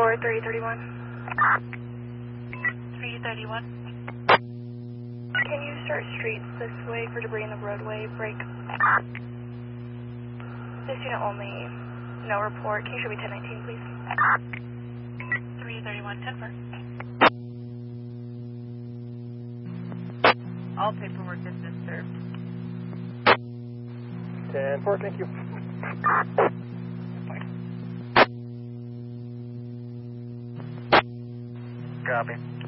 for 331. 331. Can you start streets this way for debris in the roadway? Break. This unit only. No report. Can you show me 1019, please? 331, 10-4. All paperwork has been served. 10-4, thank you. Copy.